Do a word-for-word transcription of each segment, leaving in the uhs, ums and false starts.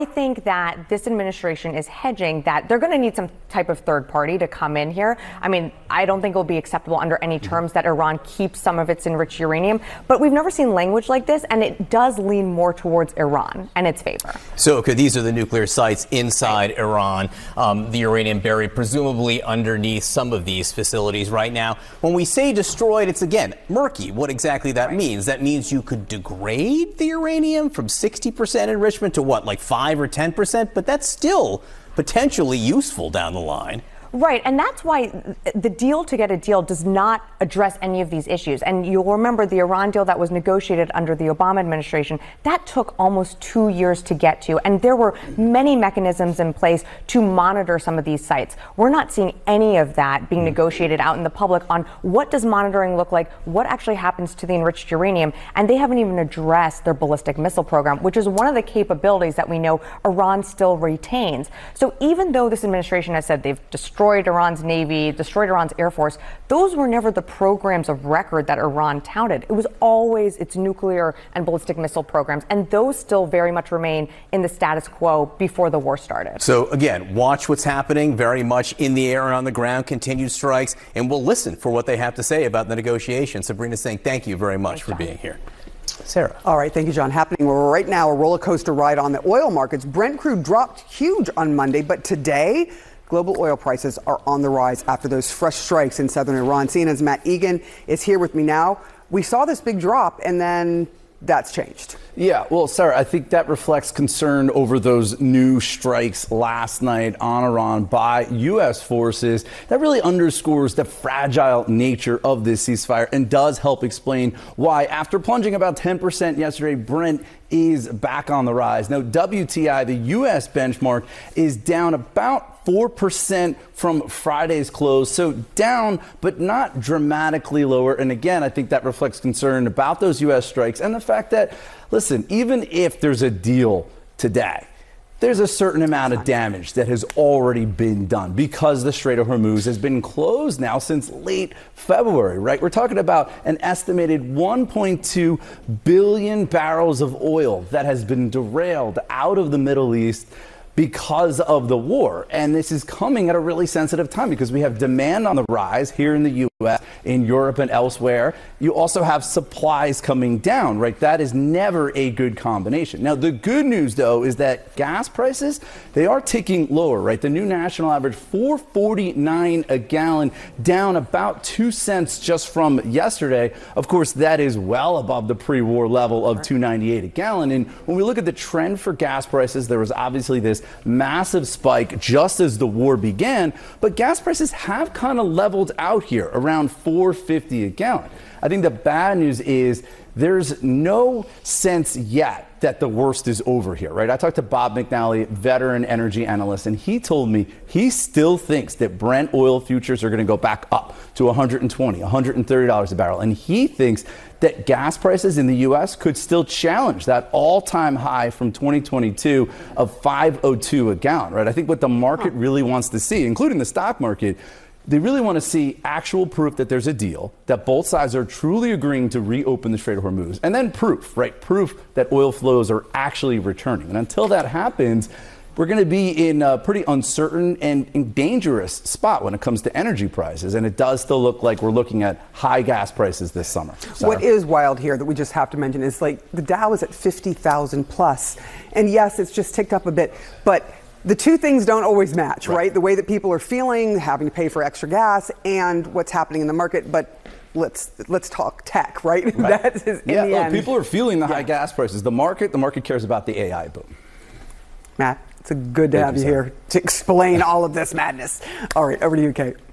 I think that this administration is hedging that they're going to need some type of third party to come in here. I mean, I don't think it will be acceptable under any terms that Iran keeps some of its enriched uranium, but we've never seen language like this, and it does lean more towards Iran and its favor. So, okay, these are the nuclear sites inside Iran, um, the uranium buried presumably underneath some of these facilities right now. When we say destroyed, it's again murky what exactly that means. That means you could degrade the uranium from sixty percent enrichment to what, like five or ten percent, but that's still potentially useful down the line. Right, and that's why the deal to get a deal does not address any of these issues. And you'll remember the Iran deal that was negotiated under the Obama administration, that took almost two years to get to. And there were many mechanisms in place to monitor some of these sites. We're not seeing any of that being negotiated out in the public on what does monitoring look like, what actually happens to the enriched uranium. And they haven't even addressed their ballistic missile program, which is one of the capabilities that we know Iran still retains. So even though this administration has said they've destroyed destroyed Iran's Navy, destroyed Iran's Air Force, those were never the programs of record that Iran touted. It was always its nuclear and ballistic missile programs, and those still very much remain in the status quo before the war started. So again, watch what's happening very much in the air and on the ground, continued strikes, and we'll listen for what they have to say about the negotiations. Sabrina Singh, thank you very much Thanks, for John. being here. Sarah. All right. Thank you, John. Happening right now, a roller coaster ride on the oil markets. Brent crude dropped huge on Monday, but today, global oil prices are on the rise after those fresh strikes in southern Iran. C N N's Matt Egan is here with me now. We saw this big drop, and then that's changed. Yeah, well, Sarah, I think that reflects concern over those new strikes last night on Iran by U S forces. That really underscores the fragile nature of this ceasefire and does help explain why, after plunging about ten percent yesterday, Brent is back on the rise. Now, W T I, the U S benchmark, is down about four percent from Friday's close. So down, but not dramatically lower. And again, I think that reflects concern about those U S strikes and the fact that, listen, even if there's a deal today, there's a certain amount of damage that has already been done because the Strait of Hormuz has been closed now since late February, right? We're talking about an estimated one point two billion barrels of oil that has been derailed out of the Middle East because of the war. And this is coming at a really sensitive time because we have demand on the rise here in the U S, in Europe and elsewhere. You also have supplies coming down, right? That is never a good combination. Now, the good news, though, is that gas prices, they are ticking lower, right? The new national average, four forty-nine a gallon, down about two cents just from yesterday. Of course, that is well above the pre-war level of two ninety-eight a gallon. And when we look at the trend for gas prices, there was obviously this massive spike just as the war began, but gas prices have kind of leveled out here around four fifty a gallon. I think the bad news is there's no sense yet that the worst is over here, right? I talked to Bob McNally, veteran energy analyst, and he told me he still thinks that Brent oil futures are going to go back up to one hundred twenty, one hundred thirty dollars a barrel. And he thinks that gas prices in the U S could still challenge that all-time high from twenty twenty-two of five oh two a gallon, right? I think what the market really wants to see, including the stock market, they really want to see actual proof that there's a deal, that both sides are truly agreeing to reopen the Strait of Hormuz, and then proof, right? Proof that oil flows are actually returning. And until that happens, we're going to be in a pretty uncertain and dangerous spot when it comes to energy prices. And it does still look like we're looking at high gas prices this summer. Sarah? What is wild here that we just have to mention is like the Dow is at fifty thousand plus. And yes, it's just ticked up a bit, but the two things don't always match, right. right? The way that people are feeling, having to pay for extra gas, and what's happening in the market. But let's let's talk tech, right? right. That is in yeah, the well, end. people are feeling the yeah. high gas prices. The market, the market cares about the A I boom. Matt, it's a good to Thank have you, you here to explain all of this madness. All right, over to you, Kate.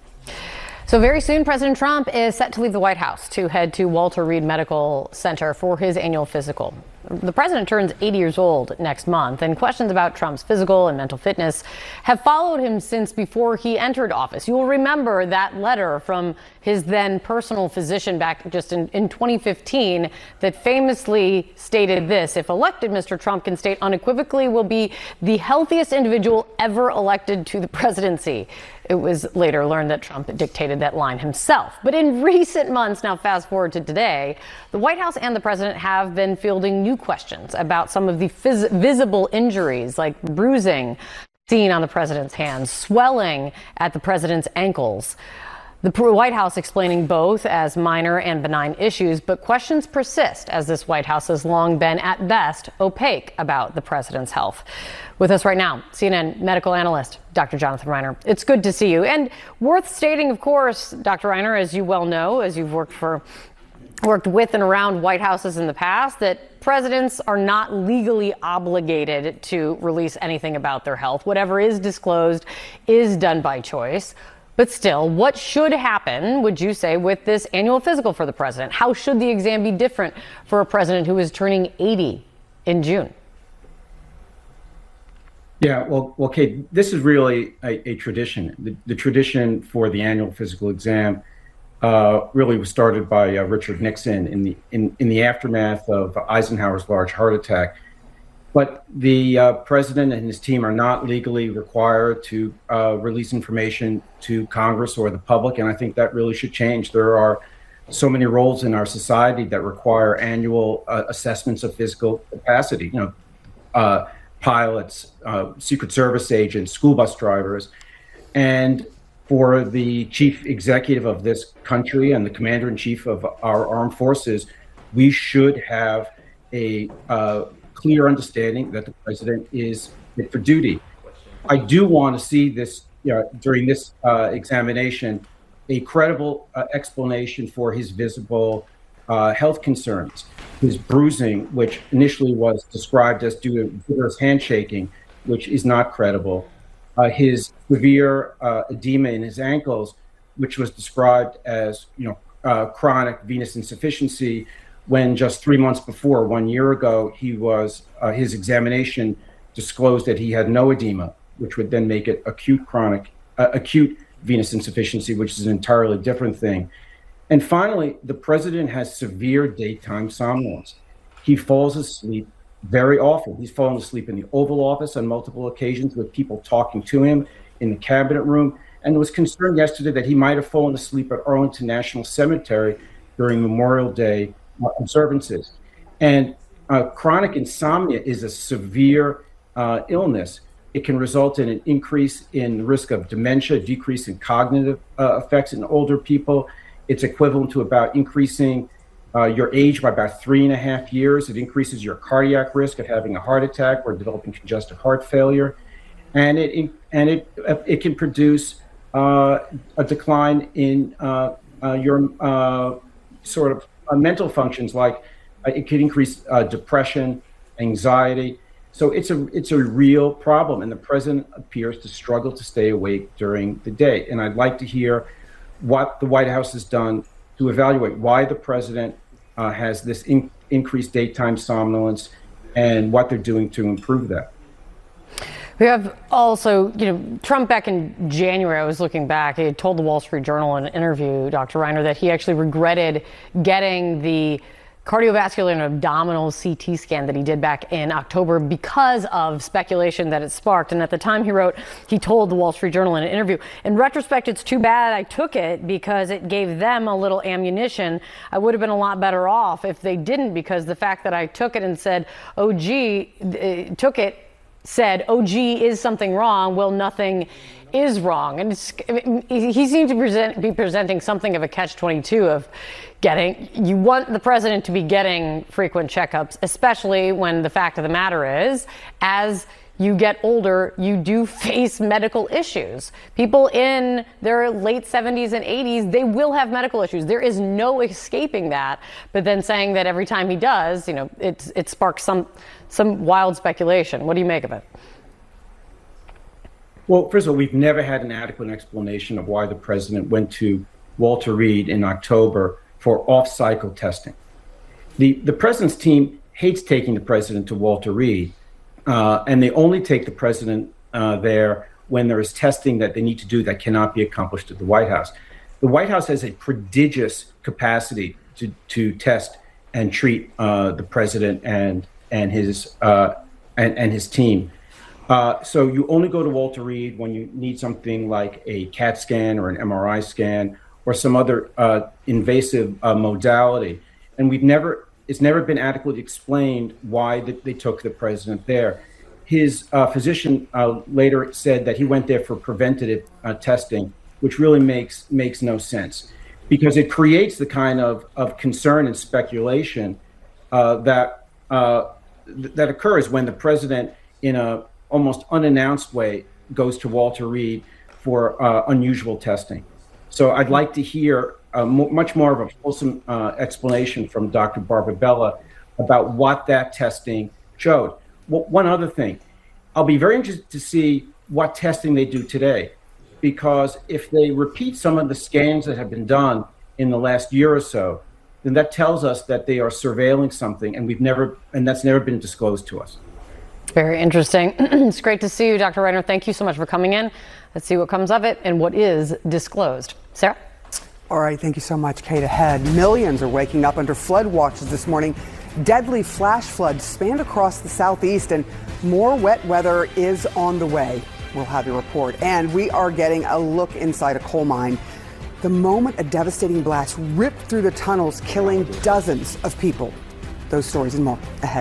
So very soon, President Trump is set to leave the White House to head to Walter Reed Medical Center for his annual physical. The president turns eighty years old next month, and questions about Trump's physical and mental fitness have followed him since before he entered office. You will remember that letter from his then personal physician back just in, in twenty fifteen that famously stated this: if elected, Mister Trump can state unequivocally will be the healthiest individual ever elected to the presidency. It was later learned that Trump dictated that line himself. But in recent months, now fast forward to today, the White House and the president have been fielding new questions about some of the phys- visible injuries like bruising seen on the president's hands, swelling at the president's ankles. The White House explaining both as minor and benign issues, but questions persist as this White House has long been, at best, opaque about the president's health. With us right now, C N N medical analyst, Doctor Jonathan Reiner. It's good to see you. And worth stating, of course, Doctor Reiner, as you well know, as you've worked for worked with and around White Houses in the past, that presidents are not legally obligated to release anything about their health. Whatever is disclosed is done by choice. But still, what should happen, would you say, with this annual physical for the president? How should the exam be different for a president who is turning eighty in June? Yeah, well, well, Kate, this is really a, a tradition. The, the tradition for the annual physical exam uh, really was started by uh, Richard Nixon in the in, in the aftermath of Eisenhower's large heart attack. But the uh, president and his team are not legally required to uh, release information to Congress or the public, and I think that really should change. There are so many roles in our society that require annual uh, assessments of physical capacity. You know, uh, pilots, uh, Secret Service agents, school bus drivers, and for the chief executive of this country and the commander-in-chief of our armed forces, we should have a uh, clear understanding that the president is fit for duty. I do want to see this, you know, during this uh, examination, a credible uh, explanation for his visible uh, health concerns, his bruising, which initially was described as due to vigorous handshaking, which is not credible, uh, his severe uh, edema in his ankles, which was described as, you know, uh, chronic venous insufficiency, when just three months before, one year ago, he was uh, his examination disclosed that he had no edema, which would then make it acute chronic, uh, acute venous insufficiency, which is an entirely different thing. And finally, the president has severe daytime somnolence. He falls asleep very often. He's fallen asleep in the Oval Office on multiple occasions with people talking to him in the cabinet room, and was concerned yesterday that he might have fallen asleep at Arlington National Cemetery during Memorial Day observances. And uh, chronic insomnia is a severe uh, illness. It can result in an increase in the risk of dementia, decrease in cognitive uh, effects in older people. It's equivalent to about increasing uh, your age by about three and a half years. It increases your cardiac risk of having a heart attack or developing congestive heart failure. And it and it it can produce uh, a decline in uh, uh, your uh, sort of Uh, mental functions, like uh, it could increase uh, depression, anxiety. So it's a it's a real problem, and the president appears to struggle to stay awake during the day. And I'd like to hear what the White House has done to evaluate why the president uh, has this in- increased daytime somnolence, and what they're doing to improve that. We have also, you know, Trump back in January, I was looking back, he had told the Wall Street Journal in an interview, Doctor Reiner, that he actually regretted getting the cardiovascular and abdominal C T scan that he did back in October because of speculation that it sparked. And at the time he wrote, he told the Wall Street Journal in an interview, in retrospect, it's too bad I took it because it gave them a little ammunition. I would have been a lot better off if they didn't, because the fact that I took it and said, oh, gee, uh, took it, said, oh, gee, is something wrong? Well, nothing is wrong. And it's, he seemed to present, be presenting something of a catch twenty-two of getting, you want the president to be getting frequent checkups, especially when the fact of the matter is, as you get older, you do face medical issues. People in their late seventies and eighties, they will have medical issues. There is no escaping that. But then saying that every time he does, you know, it, it sparks some some wild speculation. What do you make of it? Well, first of all, we've never had an adequate explanation of why the president went to Walter Reed in October for off-cycle testing. The, the president's team hates taking the president to Walter Reed, uh, and they only take the president uh, there when there is testing that they need to do that cannot be accomplished at the White House. The White House has a prodigious capacity to, to test and treat uh, the president and and his uh, and, and his team. Uh, so you only go to Walter Reed when you need something like a CAT scan or an M R I scan or some other uh, invasive uh, modality. And we've never, it's never been adequately explained why the, they took the president there. His uh, physician uh, later said that he went there for preventative uh, testing, which really makes makes no sense, because it creates the kind of, of concern and speculation uh, that uh, th- that occurs when the president, in a almost unannounced way, goes to Walter Reed for uh, unusual testing. So I'd like to hear uh, m- much more of a fulsome uh, explanation from Doctor Barbara Bella about what that testing showed. W- one other thing, I'll be very interested to see what testing they do today, because if they repeat some of the scans that have been done in the last year or so, then that tells us that they are surveilling something, and we've never, and that's never been disclosed to us. Very interesting. It's great to see you, Doctor Reiner. Thank you so much for coming in. Let's see what comes of it and what is disclosed. Sarah? All right, thank you so much, Kate. Ahead, millions are waking up under flood watches this morning. Deadly flash floods spanned across the southeast, and more wet weather is on the way. We'll have your report. And we are getting a look inside a coal mine. The moment a devastating blast ripped through the tunnels, killing dozens of people. Those stories and more ahead.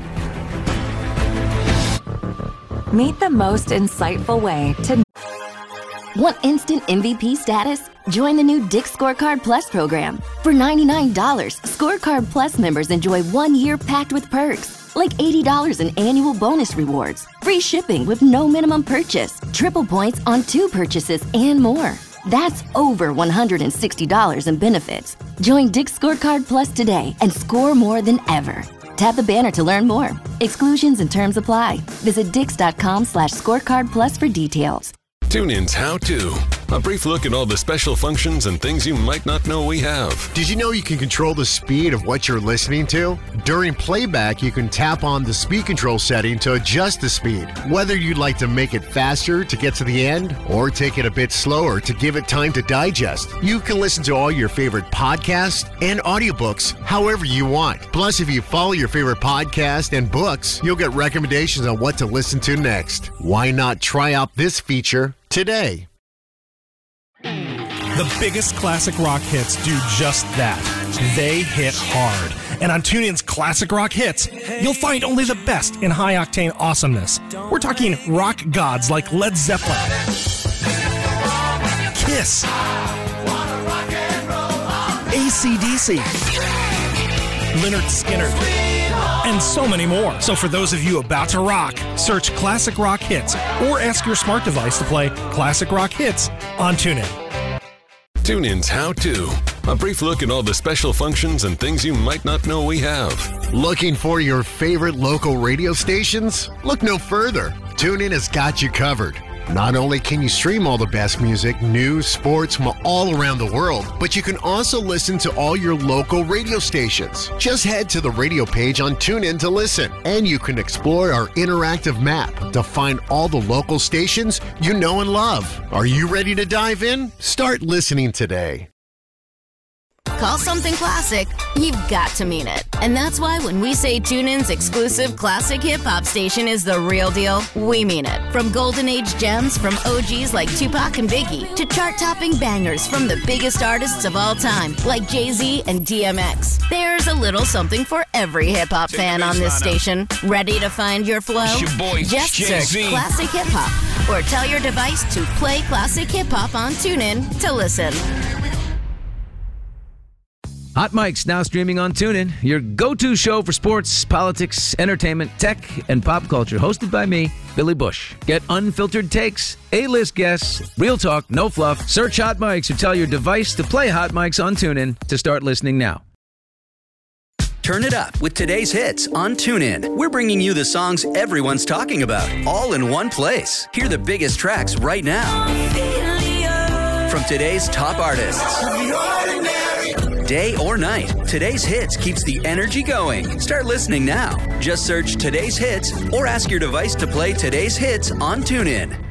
Meet the most insightful way to... Want instant M V P status? Join the new Dick's Scorecard Plus program. For ninety-nine dollars, Scorecard Plus members enjoy one year packed with perks, like eighty dollars in annual bonus rewards, free shipping with no minimum purchase, triple points on two purchases, and more. That's over one hundred sixty dollars in benefits. Join Dick's Scorecard Plus today and score more than ever. Tap the banner to learn more. Exclusions and terms apply. Visit dix.com slash scorecard plus for details. TuneIn's How To. A brief look at all the special functions and things you might not know we have. Did you know you can control the speed of what you're listening to? During playback, you can tap on the speed control setting to adjust the speed. Whether you'd like to make it faster to get to the end or take it a bit slower to give it time to digest, you can listen to all your favorite podcasts and audiobooks however you want. Plus, if you follow your favorite podcast and books, you'll get recommendations on what to listen to next. Why not try out this feature today? The biggest classic rock hits do just that. They hit hard. And on TuneIn's Classic Rock Hits, you'll find only the best in high-octane awesomeness. We're talking rock gods like Led Zeppelin, Kiss, A C D C, Lynyrd Skynyrd, and so many more. So for those of you about to rock, search Classic Rock Hits or ask your smart device to play Classic Rock Hits on TuneIn. TuneIn's How To. A brief look at all the special functions and things you might not know we have. Looking for your favorite local radio stations? Look no further. TuneIn has got you covered. Not only can you stream all the best music, news, sports from all around the world, but you can also listen to all your local radio stations. Just head to the radio page on TuneIn to listen, and you can explore our interactive map to find all the local stations you know and love. Are you ready to dive in? Start listening today. Call something classic, you've got to mean it. And that's why when we say TuneIn's exclusive classic hip-hop station is the real deal, we mean it. From golden age gems from O Gs like Tupac and Biggie to chart-topping bangers from the biggest artists of all time like Jay-Z and D M X. There's a little something for every hip-hop fan on this station. Ready to find your flow? Your boy, Just Jay-Z. search Classic Hip-Hop or tell your device to play Classic Hip-Hop on TuneIn to listen. Hot Mic's now streaming on TuneIn, your go-to show for sports, politics, entertainment, tech, and pop culture, hosted by me, Billy Bush. Get unfiltered takes, A-list guests, real talk, no fluff. Search Hot Mic's or tell your device to play Hot Mic's on TuneIn to start listening now. Turn it up with today's hits on TuneIn. We're bringing you the songs everyone's talking about, all in one place. Hear the biggest tracks right now from today's top artists. Day or night, today's hits keeps the energy going. Start listening now. Just search today's hits or ask your device to play today's hits on TuneIn.